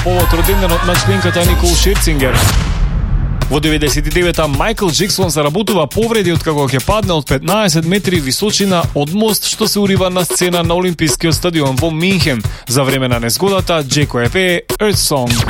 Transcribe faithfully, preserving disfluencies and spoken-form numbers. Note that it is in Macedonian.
повод роденденот на членката Никол Шерцингер. Во деветдесет и девета Майкл Джексон заработува повреди откако ќе падне од петнаесет метри височина од мост што се урива на сцена на Олимпискиот стадион во Минхен. За време на незгодата Джеко е пее Earth Song.